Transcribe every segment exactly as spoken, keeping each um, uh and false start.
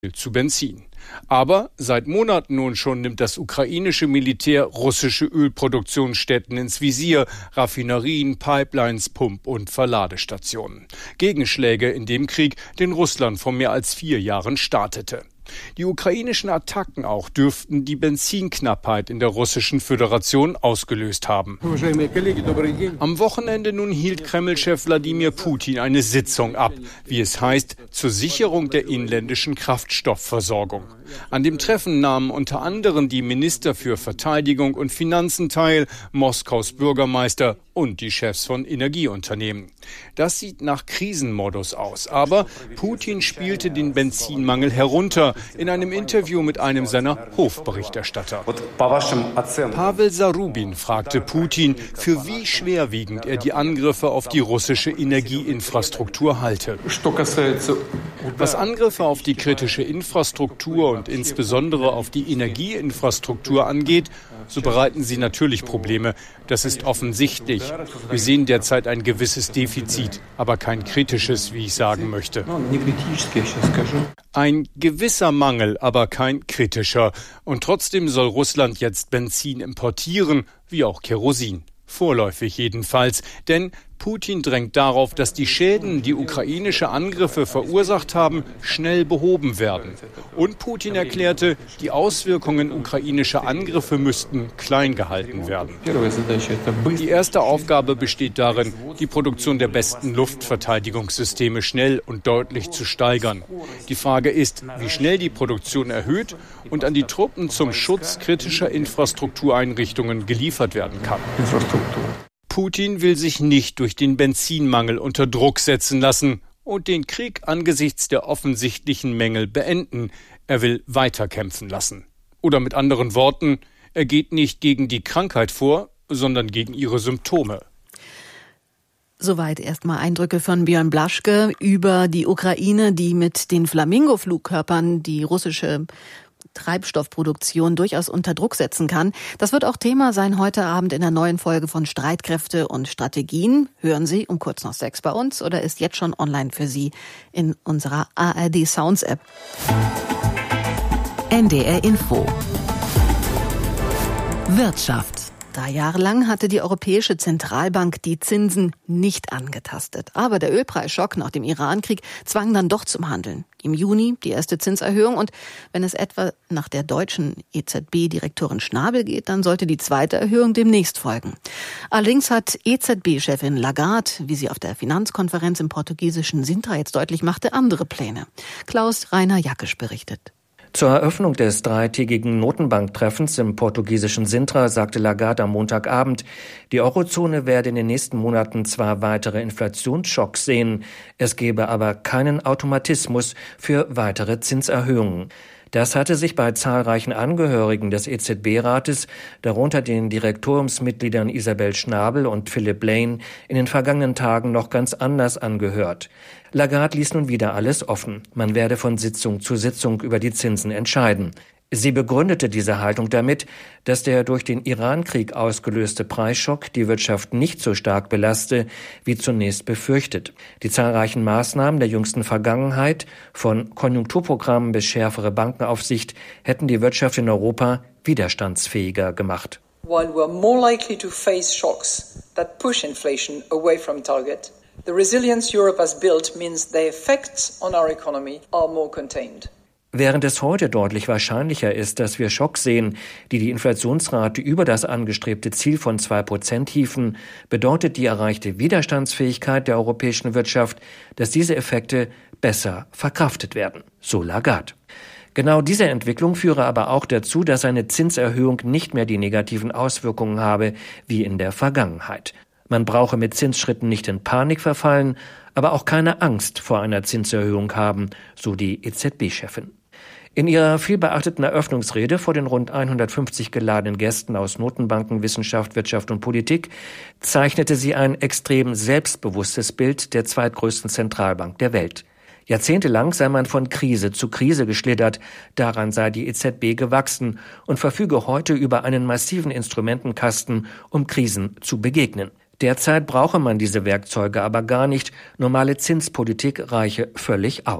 zu Benzin. Aber seit Monaten nun schon nimmt das ukrainische Militär russische Ölproduktionsstätten ins Visier, Raffinerien, Pipelines, Pump- und Verladestationen. Gegenschläge in dem Krieg, den Russland vor mehr als vier Jahren startete. Die ukrainischen Attacken auch dürften die Benzinknappheit in der russischen Föderation ausgelöst haben. Am Wochenende nun hielt Kreml-Chef Wladimir Putin eine Sitzung ab, wie es heißt, zur Sicherung der inländischen Kraftstoffversorgung. An dem Treffen nahmen unter anderem die Minister für Verteidigung und Finanzen teil, Moskaus Bürgermeister und die Chefs von Energieunternehmen. Das sieht nach Krisenmodus aus, aber Putin spielte den Benzinmangel herunter in einem Interview mit einem seiner Hofberichterstatter. Pavel Zarubin fragte Putin, für wie schwerwiegend er die Angriffe auf die russische Energieinfrastruktur halte. Was Angriffe auf die kritische Infrastruktur und insbesondere auf die Energieinfrastruktur angeht, so bereiten sie natürlich Probleme. Das ist offensichtlich. Wir sehen derzeit ein gewisses Defizit, aber kein kritisches, wie ich sagen möchte. Ein gewisser Mangel, aber kein kritischer. Und trotzdem soll Russland jetzt Benzin importieren, wie auch Kerosin. Vorläufig jedenfalls, denn Putin drängt darauf, dass die Schäden, die ukrainische Angriffe verursacht haben, schnell behoben werden. Und Putin erklärte, die Auswirkungen ukrainischer Angriffe müssten klein gehalten werden. Die erste Aufgabe besteht darin, die Produktion der besten Luftverteidigungssysteme schnell und deutlich zu steigern. Die Frage ist, wie schnell die Produktion erhöht und an die Truppen zum Schutz kritischer Infrastruktureinrichtungen geliefert werden kann. Putin will sich nicht durch den Benzinmangel unter Druck setzen lassen und den Krieg angesichts der offensichtlichen Mängel beenden. Er will weiterkämpfen lassen. Oder mit anderen Worten, er geht nicht gegen die Krankheit vor, sondern gegen ihre Symptome. Soweit erstmal Eindrücke von Björn Blaschke über die Ukraine, die mit den Flamingo-Flugkörpern die russische Treibstoffproduktion durchaus unter Druck setzen kann. Das wird auch Thema sein heute Abend in der neuen Folge von Streitkräfte und Strategien. Hören Sie um kurz nach sechs bei uns oder ist jetzt schon online für Sie in unserer A R D Sounds App. N D R Info. Wirtschaft. Drei Jahre lang hatte die Europäische Zentralbank die Zinsen nicht angetastet. Aber der Ölpreisschock nach dem Irankrieg zwang dann doch zum Handeln. Im Juni die erste Zinserhöhung und wenn es etwa nach der deutschen E Z B-Direktorin Schnabel geht, dann sollte die zweite Erhöhung demnächst folgen. Allerdings hat E Z B-Chefin Lagarde, wie sie auf der Finanzkonferenz im portugiesischen Sintra jetzt deutlich machte, andere Pläne. Klaus-Rainer Jackisch berichtet. Zur Eröffnung des dreitägigen Notenbanktreffens im portugiesischen Sintra sagte Lagarde am Montagabend, die Eurozone werde in den nächsten Monaten zwar weitere Inflationsschocks sehen, es gebe aber keinen Automatismus für weitere Zinserhöhungen. Das hatte sich bei zahlreichen Angehörigen des E Z B-Rates, darunter den Direktoriumsmitgliedern Isabel Schnabel und Philip Lane, in den vergangenen Tagen noch ganz anders angehört. Lagarde ließ nun wieder alles offen. Man werde von Sitzung zu Sitzung über die Zinsen entscheiden. Sie begründete diese Haltung damit, dass der durch den Irankrieg ausgelöste Preisschock die Wirtschaft nicht so stark belaste, wie zunächst befürchtet. Die zahlreichen Maßnahmen der jüngsten Vergangenheit, von Konjunkturprogrammen bis schärfere Bankenaufsicht, hätten die Wirtschaft in Europa widerstandsfähiger gemacht. While we're more likely to face shocks that push inflation away from target, the resilience Europe has built means the effects on our economy are more contained. Während es heute deutlich wahrscheinlicher ist, dass wir Schocks sehen, die die Inflationsrate über das angestrebte Ziel von zwei Prozent hieven, bedeutet die erreichte Widerstandsfähigkeit der europäischen Wirtschaft, dass diese Effekte besser verkraftet werden, so Lagarde. Genau diese Entwicklung führe aber auch dazu, dass eine Zinserhöhung nicht mehr die negativen Auswirkungen habe wie in der Vergangenheit. Man brauche mit Zinsschritten nicht in Panik verfallen, aber auch keine Angst vor einer Zinserhöhung haben, so die E Z B-Chefin. In ihrer vielbeachteten Eröffnungsrede vor den rund hundertfünfzig geladenen Gästen aus Notenbanken, Wissenschaft, Wirtschaft und Politik zeichnete sie ein extrem selbstbewusstes Bild der zweitgrößten Zentralbank der Welt. Jahrzehntelang sei man von Krise zu Krise geschlittert, daran sei die E Z B gewachsen und verfüge heute über einen massiven Instrumentenkasten, um Krisen zu begegnen. Derzeit brauche man diese Werkzeuge aber gar nicht, normale Zinspolitik reiche völlig aus.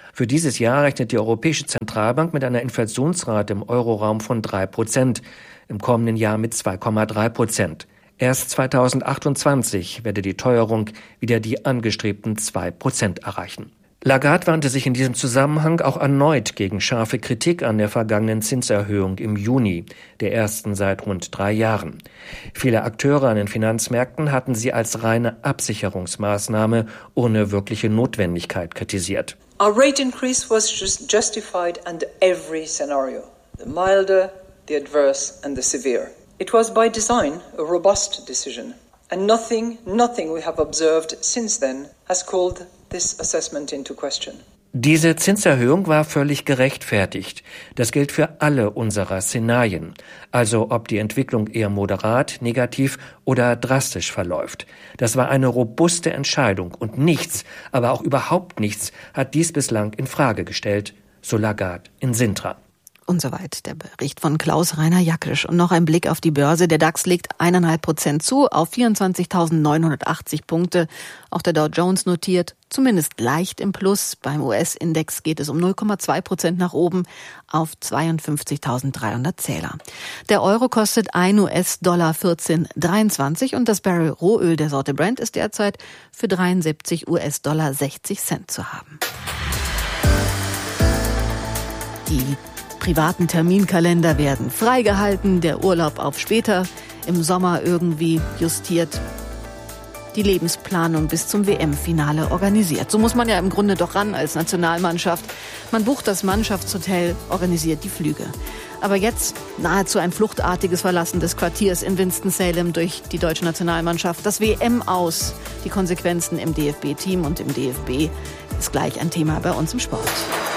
Für dieses Jahr rechnet die Europäische Zentralbank mit einer Inflationsrate im Euroraum von drei Prozent, im kommenden Jahr mit zwei Komma drei Prozent. Erst zweitausendachtundzwanzig werde die Teuerung wieder die angestrebten zwei Prozent erreichen. Lagarde wandte sich in diesem Zusammenhang auch erneut gegen scharfe Kritik an der vergangenen Zinserhöhung im Juni, der ersten seit rund drei Jahren. Viele Akteure an den Finanzmärkten hatten sie als reine Absicherungsmaßnahme ohne wirkliche Notwendigkeit kritisiert. Our rate increase was just justified under every scenario, the milder, the adverse and the severe. It was by design a robust decision, and nothing, nothing we have observed since then has called this assessment into question. Diese Zinserhöhung war völlig gerechtfertigt. Das gilt für alle unserer Szenarien. Also ob die Entwicklung eher moderat, negativ oder drastisch verläuft. Das war eine robuste Entscheidung und nichts, aber auch überhaupt nichts hat dies bislang in Frage gestellt, so Lagarde in Sintra. Und soweit der Bericht von Klaus-Rainer Jackisch. Und noch ein Blick auf die Börse. Der DAX legt eineinhalb Prozent zu auf vierundzwanzigtausendneunhundertachtzig Punkte. Auch der Dow Jones notiert zumindest leicht im Plus. Beim U S-Index geht es um null Komma zwei Prozent nach oben auf zweiundfünfzigtausenddreihundert Zähler. Der Euro kostet ein U S-Dollar vierzehn Komma dreiundzwanzig und das Barrel Rohöl der Sorte Brent ist derzeit für dreiundsiebzig U S-Dollar sechzig Cent zu haben. Die privaten Terminkalender werden freigehalten, der Urlaub auf später, im Sommer irgendwie justiert, die Lebensplanung bis zum W M-Finale organisiert. So muss man ja im Grunde doch ran als Nationalmannschaft. Man bucht das Mannschaftshotel, organisiert die Flüge. Aber jetzt nahezu ein fluchtartiges Verlassen des Quartiers in Winston-Salem durch die deutsche Nationalmannschaft. Das W M aus. Die Konsequenzen im D F B-Team und im D F B ist gleich ein Thema bei uns im Sport.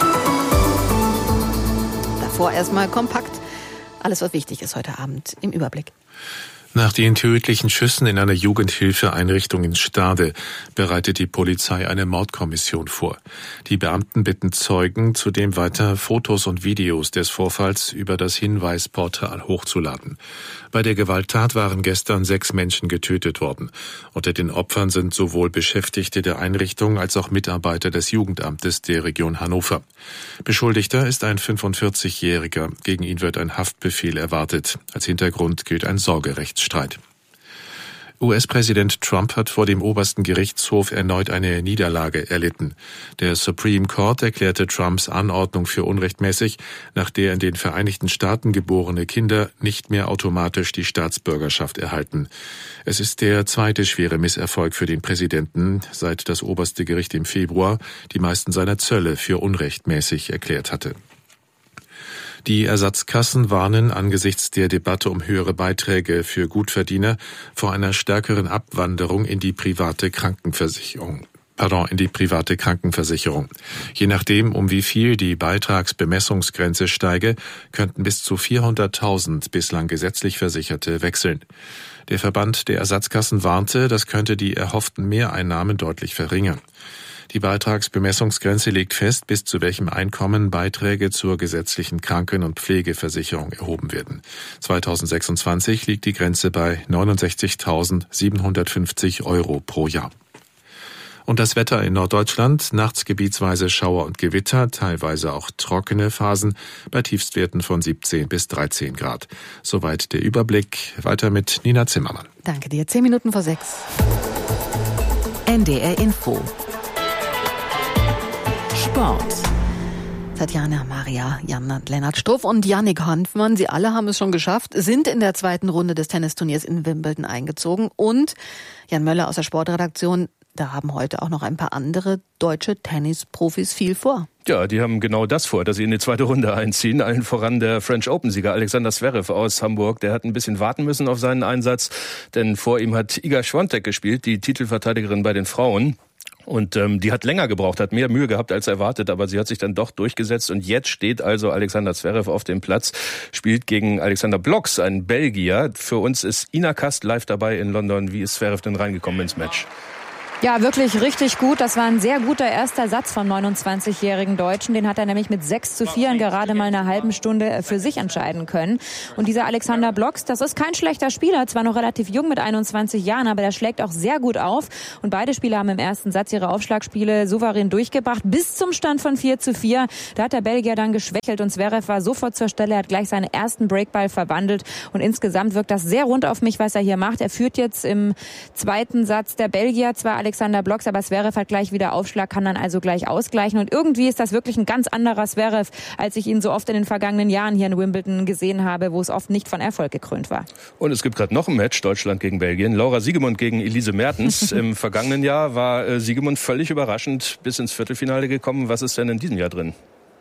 Vorerst mal kompakt. Alles, was wichtig ist heute Abend im Überblick. Nach den tödlichen Schüssen in einer Jugendhilfeeinrichtung in Stade bereitet die Polizei eine Mordkommission vor. Die Beamten bitten Zeugen, zudem weiter Fotos und Videos des Vorfalls über das Hinweisportal hochzuladen. Bei der Gewalttat waren gestern sechs Menschen getötet worden. Unter den Opfern sind sowohl Beschäftigte der Einrichtung als auch Mitarbeiter des Jugendamtes der Region Hannover. Beschuldigter ist ein fünfundvierzigjähriger. Gegen ihn wird ein Haftbefehl erwartet. Als Hintergrund gilt ein Sorgerechtsstreit. U S-Präsident Trump hat vor dem obersten Gerichtshof erneut eine Niederlage erlitten. Der Supreme Court erklärte Trumps Anordnung für unrechtmäßig, nach der in den Vereinigten Staaten geborene Kinder nicht mehr automatisch die Staatsbürgerschaft erhalten. Es ist der zweite schwere Misserfolg für den Präsidenten, seit das oberste Gericht im Februar die meisten seiner Zölle für unrechtmäßig erklärt hatte. Die Ersatzkassen warnen angesichts der Debatte um höhere Beiträge für Gutverdiener vor einer stärkeren Abwanderung in die private Krankenversicherung. Pardon, in die private Krankenversicherung. Je nachdem, um wie viel die Beitragsbemessungsgrenze steige, könnten bis zu vierhunderttausend bislang gesetzlich Versicherte wechseln. Der Verband der Ersatzkassen warnte, das könnte die erhofften Mehreinnahmen deutlich verringern. Die Beitragsbemessungsgrenze legt fest, bis zu welchem Einkommen Beiträge zur gesetzlichen Kranken- und Pflegeversicherung erhoben werden. zweitausendsechsundzwanzig liegt die Grenze bei neunundsechzigtausendsiebenhundertfünfzig Euro pro Jahr. Und das Wetter in Norddeutschland, nachts gebietsweise Schauer und Gewitter, teilweise auch trockene Phasen, bei Tiefstwerten von siebzehn bis dreizehn Grad. Soweit der Überblick. Weiter mit Nina Zimmermann. Danke dir. Zehn Minuten vor sechs. N D R Info. Sport. Tatjana Maria, Jan Lennart Struff und Jannik Hanfmann, sie alle haben es schon geschafft, sind in der zweiten Runde des Tennisturniers in Wimbledon eingezogen. Und Jan Möller aus der Sportredaktion, da haben heute auch noch ein paar andere deutsche Tennisprofis viel vor. Ja, die haben genau das vor, dass sie in die zweite Runde einziehen. Allen voran der French Open-Sieger Alexander Zverev aus Hamburg. Der hat ein bisschen warten müssen auf seinen Einsatz, denn vor ihm hat Iga Swiatek gespielt, die Titelverteidigerin bei den Frauen. Und ähm, die hat länger gebraucht, hat mehr Mühe gehabt als erwartet, aber sie hat sich dann doch durchgesetzt. Und jetzt steht also Alexander Zverev auf dem Platz, spielt gegen Alexander Blocks, ein Belgier. Für uns ist Ina Kast live dabei in London. Wie ist Zverev denn reingekommen ins Match? Ja, wirklich richtig gut. Das war ein sehr guter erster Satz vom neunundzwanzigjährigen Deutschen. Den hat er nämlich mit sechs zu vier in gerade mal einer halben Stunde für sich entscheiden können. Und dieser Alexander Blocks, das ist kein schlechter Spieler, zwar noch relativ jung mit einundzwanzig Jahren, aber der schlägt auch sehr gut auf. Und beide Spieler haben im ersten Satz ihre Aufschlagspiele souverän durchgebracht, bis zum Stand von vier zu vier. Da hat der Belgier dann geschwächelt und Zverev war sofort zur Stelle, er hat gleich seinen ersten Breakball verwandelt. Und insgesamt wirkt das sehr rund auf mich, was er hier macht. Er führt jetzt im zweiten Satz der Belgier, zwar Alexander Alexander Blocks, aber Zverev hat gleich wieder Aufschlag, kann dann also gleich ausgleichen. Und irgendwie ist das wirklich ein ganz anderer Zverev, als ich ihn so oft in den vergangenen Jahren hier in Wimbledon gesehen habe, wo es oft nicht von Erfolg gekrönt war. Und es gibt gerade noch ein Match, Deutschland gegen Belgien. Laura Siegemund gegen Elise Mertens. Im vergangenen Jahr war Siegemund völlig überraschend bis ins Viertelfinale gekommen. Was ist denn in diesem Jahr drin?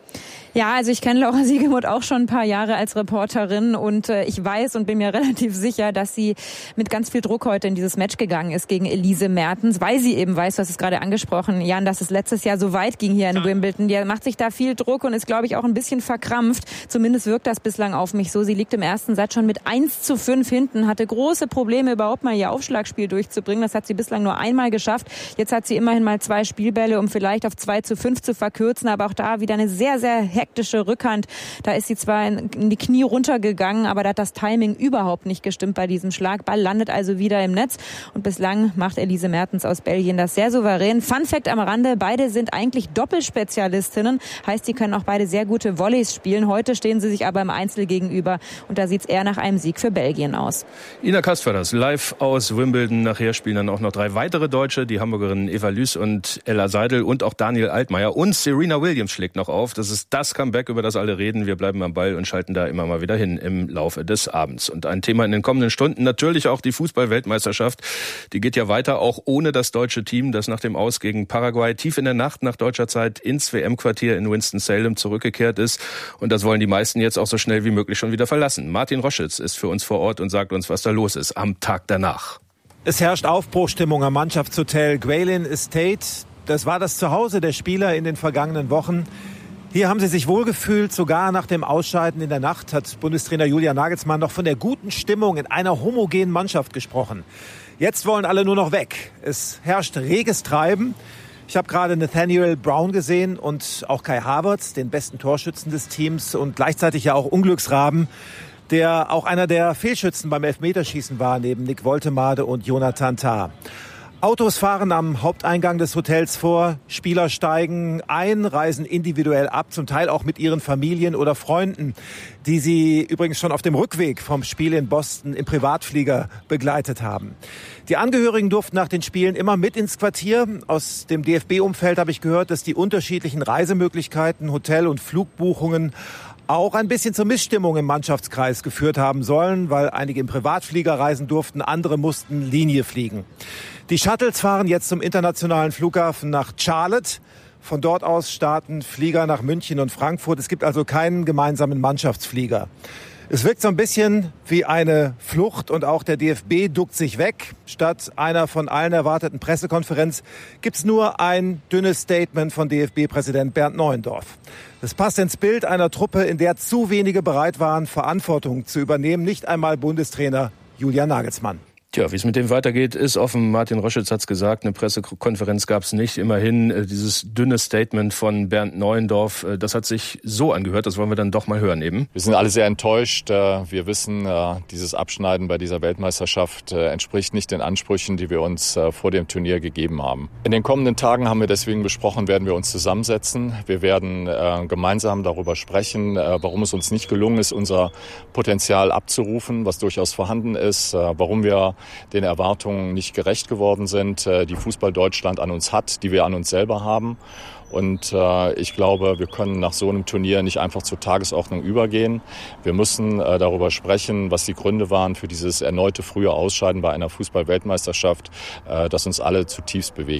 Ja, also ich kenne Laura Siegemund auch schon ein paar Jahre als Reporterin und äh, ich weiß und bin mir relativ sicher, dass sie mit ganz viel Druck heute in dieses Match gegangen ist gegen Elise Mertens, weil sie eben weiß, du hast es gerade angesprochen, Jan, dass es letztes Jahr so weit ging hier in Wimbledon. Die macht sich da viel Druck und ist, glaube ich, auch ein bisschen verkrampft. Zumindest wirkt das bislang auf mich so. Sie liegt im ersten Satz schon mit eins zu fünf hinten, hatte große Probleme, überhaupt mal ihr Aufschlagspiel durchzubringen. Das hat sie bislang nur einmal geschafft. Jetzt hat sie immerhin mal zwei Spielbälle, um vielleicht auf zwei zu fünf zu verkürzen, aber auch da wieder eine sehr, sehr hektische Rückhand. Da ist sie zwar in die Knie runtergegangen, aber da hat das Timing überhaupt nicht gestimmt bei diesem Schlag. Ball landet also wieder im Netz und bislang macht Elise Mertens aus Belgien das sehr souverän. Fun Fact am Rande, beide sind eigentlich Doppelspezialistinnen, heißt, sie können auch beide sehr gute Volleys spielen. Heute stehen sie sich aber im Einzel gegenüber und da sieht es eher nach einem Sieg für Belgien aus. Ina Kastverders live aus Wimbledon. Nachher spielen dann auch noch drei weitere Deutsche, die Hamburgerinnen Eva Lüß und Ella Seidel und auch Daniel Altmaier und Serena Williams schlägt noch auf. Das ist das Comeback, über das alle reden. Wir bleiben am Ball und schalten da immer mal wieder hin im Laufe des Abends. Und ein Thema in den kommenden Stunden natürlich auch die Fußball-Weltmeisterschaft. Die geht ja weiter, auch ohne das deutsche Team, das nach dem Aus gegen Paraguay tief in der Nacht nach deutscher Zeit ins W M-Quartier in Winston-Salem zurückgekehrt ist. Und das wollen die meisten jetzt auch so schnell wie möglich schon wieder verlassen. Martin Roschitz ist für uns vor Ort und sagt uns, was da los ist am Tag danach. Es herrscht Aufbruchstimmung am Mannschaftshotel Gwaylin Estate. Das war das Zuhause der Spieler in den vergangenen Wochen. Hier haben sie sich wohlgefühlt, sogar nach dem Ausscheiden in der Nacht hat Bundestrainer Julian Nagelsmann noch von der guten Stimmung in einer homogenen Mannschaft gesprochen. Jetzt wollen alle nur noch weg. Es herrscht reges Treiben. Ich habe gerade Nathaniel Brown gesehen und auch Kai Havertz, den besten Torschützen des Teams und gleichzeitig ja auch Unglücksraben, der auch einer der Fehlschützen beim Elfmeterschießen war, neben Nick Woltemade und Jonathan Tah. Autos fahren am Haupteingang des Hotels vor, Spieler steigen ein, reisen individuell ab, zum Teil auch mit ihren Familien oder Freunden, die sie übrigens schon auf dem Rückweg vom Spiel in Boston im Privatflieger begleitet haben. Die Angehörigen durften nach den Spielen immer mit ins Quartier. Aus dem D F B-Umfeld habe ich gehört, dass die unterschiedlichen Reisemöglichkeiten, Hotel- und Flugbuchungen auch ein bisschen zur Missstimmung im Mannschaftskreis geführt haben sollen, weil einige im Privatflieger reisen durften, andere mussten Linie fliegen. Die Shuttles fahren jetzt zum internationalen Flughafen nach Charlotte. Von dort aus starten Flieger nach München und Frankfurt. Es gibt also keinen gemeinsamen Mannschaftsflieger. Es wirkt so ein bisschen wie eine Flucht und auch der D F B duckt sich weg. Statt einer von allen erwarteten Pressekonferenz gibt's nur ein dünnes Statement von D F B-Präsident Bernd Neuendorf. Das passt ins Bild einer Truppe, in der zu wenige bereit waren, Verantwortung zu übernehmen. Nicht einmal Bundestrainer Julian Nagelsmann. Tja, wie es mit dem weitergeht, ist offen. Martin Roschitz hat's gesagt, eine Pressekonferenz gab's nicht. Immerhin äh, dieses dünne Statement von Bernd Neuendorf, äh, das hat sich so angehört, das wollen wir dann doch mal hören eben. Wir sind alle sehr enttäuscht. Äh, wir wissen, äh, dieses Abschneiden bei dieser Weltmeisterschaft äh, entspricht nicht den Ansprüchen, die wir uns äh, vor dem Turnier gegeben haben. In den kommenden Tagen haben wir deswegen besprochen, werden wir uns zusammensetzen. Wir werden äh, gemeinsam darüber sprechen, äh, warum es uns nicht gelungen ist, unser Potenzial abzurufen, was durchaus vorhanden ist, äh, warum wir den Erwartungen nicht gerecht geworden sind, die Fußball Deutschland an uns hat, die wir an uns selber haben. Und äh, ich glaube, wir können nach so einem Turnier nicht einfach zur Tagesordnung übergehen. Wir müssen äh, darüber sprechen, was die Gründe waren für dieses erneute frühe Ausscheiden bei einer Fußball-Weltmeisterschaft, äh, das uns alle zutiefst bewegt.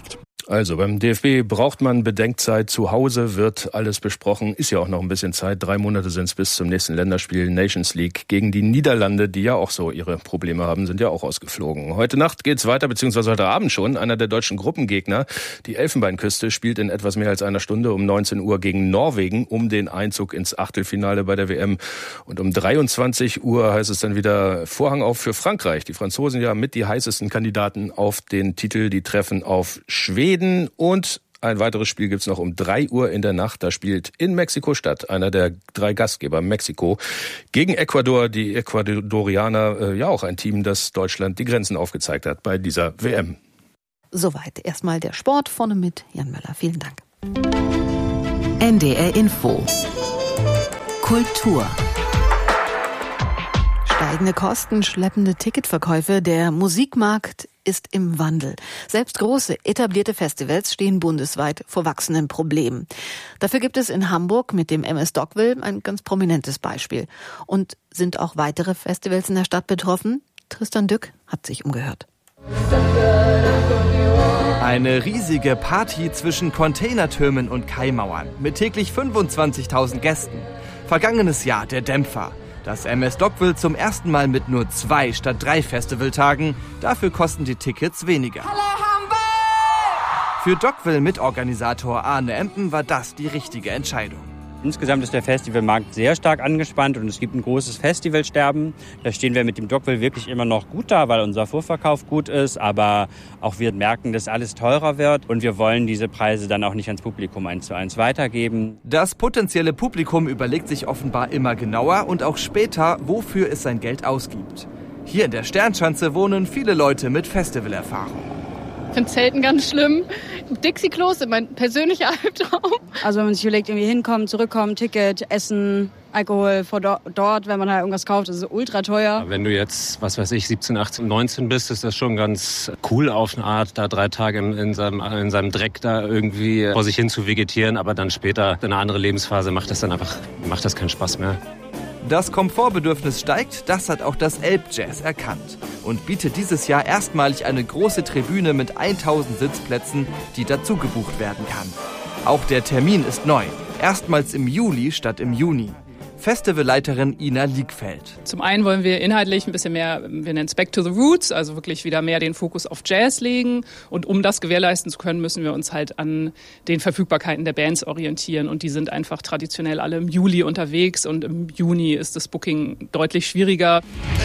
Also beim D F B braucht man Bedenkzeit. Zu Hause wird alles besprochen. Ist ja auch noch ein bisschen Zeit. Drei Monate sind es bis zum nächsten Länderspiel Nations League gegen die Niederlande, die ja auch so ihre Probleme haben, sind ja auch ausgeflogen. Heute Nacht geht's weiter, beziehungsweise heute Abend schon. Einer der deutschen Gruppengegner, die Elfenbeinküste, spielt in etwas mehr als einer Stunde um neunzehn Uhr gegen Norwegen um den Einzug ins Achtelfinale bei der W M. Und um dreiundzwanzig Uhr heißt es dann wieder Vorhang auf für Frankreich. Die Franzosen ja mit die heißesten Kandidaten auf den Titel. Die treffen auf Schweden. Und ein weiteres Spiel gibt's noch um drei Uhr in der Nacht. Da spielt in Mexiko-Stadt einer der drei Gastgeber, Mexiko, gegen Ecuador. Die Ecuadorianer, äh, ja auch ein Team, das Deutschland die Grenzen aufgezeigt hat bei dieser W M. Soweit erstmal der Sport. Vorne mit Jan Möller. Vielen Dank. N D R Info. Kultur. Steigende Kosten, schleppende Ticketverkäufe, der Musikmarkt ist im Wandel. Selbst große, etablierte Festivals stehen bundesweit vor wachsenden Problemen. Dafür gibt es in Hamburg mit dem M S Dockville ein ganz prominentes Beispiel. Und sind auch weitere Festivals in der Stadt betroffen? Tristan Dück hat sich umgehört. Eine riesige Party zwischen Containertürmen und Kaimauern mit täglich fünfundzwanzigtausend Gästen. Vergangenes Jahr der Dämpfer. Das M S Dockville zum ersten Mal mit nur zwei statt drei Festivaltagen. Dafür kosten die Tickets weniger. Für Dockville-Mitorganisator Arne Empen war das die richtige Entscheidung. Insgesamt ist der Festivalmarkt sehr stark angespannt und es gibt ein großes Festivalsterben. Da stehen wir mit dem Dockville wirklich immer noch gut da, weil unser Vorverkauf gut ist. Aber auch wir merken, dass alles teurer wird und wir wollen diese Preise dann auch nicht ans Publikum eins zu eins weitergeben. Das potenzielle Publikum überlegt sich offenbar immer genauer und auch später, wofür es sein Geld ausgibt. Hier in der Sternschanze wohnen viele Leute mit Festivalerfahrung. Ich finde Zelten ganz schlimm. Dixie-Klos sind mein persönlicher Albtraum. Also wenn man sich überlegt, irgendwie hinkommen, zurückkommen, Ticket, Essen, Alkohol vor do- dort, wenn man halt irgendwas kauft, das ist ultra teuer. Wenn du jetzt, was weiß ich, siebzehn, achtzehn, neunzehn bist, ist das schon ganz cool auf eine Art, da drei Tage in, in, seinem, in seinem Dreck da irgendwie vor sich hin zu vegetieren. Aber dann später, in einer anderen Lebensphase, macht das dann einfach, macht das keinen Spaß mehr. Das Komfortbedürfnis steigt, das hat auch das Elbjazz erkannt und bietet dieses Jahr erstmalig eine große Tribüne mit tausend Sitzplätzen, die dazu gebucht werden kann. Auch der Termin ist neu, erstmals im Juli statt im Juni. Festivalleiterin Ina Liegfeld. Zum einen wollen wir inhaltlich ein bisschen mehr, wir nennen es Back to the Roots, also wirklich wieder mehr den Fokus auf Jazz legen. Und um das gewährleisten zu können, müssen wir uns halt an den Verfügbarkeiten der Bands orientieren. Und die sind einfach traditionell alle im Juli unterwegs und im Juni ist das Booking deutlich schwieriger.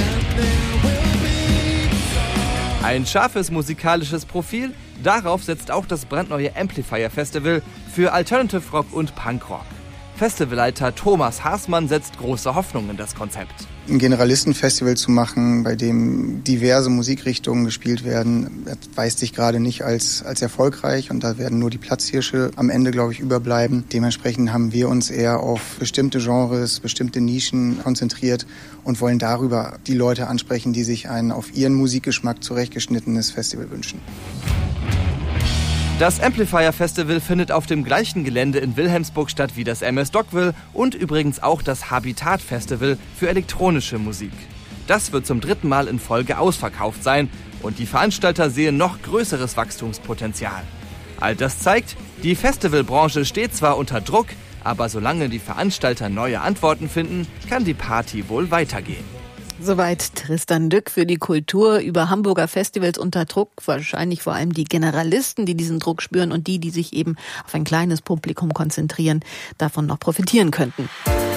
Ein scharfes musikalisches Profil, darauf setzt auch das brandneue Amplifier Festival für Alternative Rock und Punkrock. Festivalleiter Thomas Haßmann setzt große Hoffnung in das Konzept. Ein Generalistenfestival zu machen, bei dem diverse Musikrichtungen gespielt werden, erweist sich gerade nicht als, als erfolgreich und da werden nur die Platzhirsche am Ende, glaube ich, überbleiben. Dementsprechend haben wir uns eher auf bestimmte Genres, bestimmte Nischen konzentriert und wollen darüber die Leute ansprechen, die sich ein auf ihren Musikgeschmack zurechtgeschnittenes Festival wünschen. Das Amplifier Festival findet auf dem gleichen Gelände in Wilhelmsburg statt wie das M S Dockville und übrigens auch das Habitat Festival für elektronische Musik. Das wird zum dritten Mal in Folge ausverkauft sein und die Veranstalter sehen noch größeres Wachstumspotenzial. All das zeigt, die Festivalbranche steht zwar unter Druck, aber solange die Veranstalter neue Antworten finden, kann die Party wohl weitergehen. Soweit Tristan Dück für die Kultur über Hamburger Festivals unter Druck. Wahrscheinlich vor allem die Generalisten, die diesen Druck spüren und die, die sich eben auf ein kleines Publikum konzentrieren, davon noch profitieren könnten.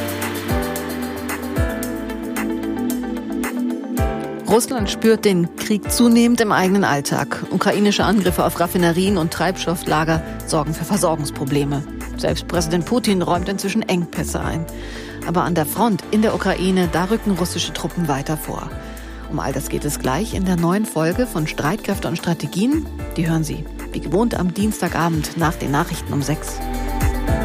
Russland spürt den Krieg zunehmend im eigenen Alltag. Ukrainische Angriffe auf Raffinerien und Treibstofflager sorgen für Versorgungsprobleme. Selbst Präsident Putin räumt inzwischen Engpässe ein. Aber an der Front in der Ukraine, da rücken russische Truppen weiter vor. Um all das geht es gleich in der neuen Folge von Streitkräfte und Strategien. Die hören Sie, wie gewohnt, am Dienstagabend nach den Nachrichten um sechs.